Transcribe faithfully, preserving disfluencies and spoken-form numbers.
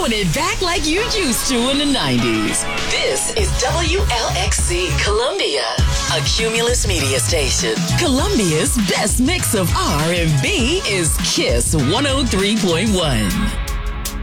throwing it back like you used to in the nineties. This is W L X C Columbia, a Cumulus media station. Columbia's best mix of R and B is Kiss one oh three point one.